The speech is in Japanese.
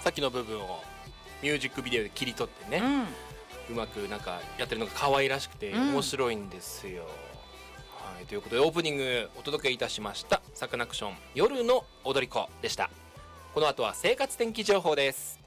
さっきの部分をミュージックビデオで切り取ってね、うまくなんかやってるのが可愛らしくて面白いんですよ。はい、ということでオープニングお届けいたしましたサカナクション夜の踊り子でした。この後は生活天気情報です。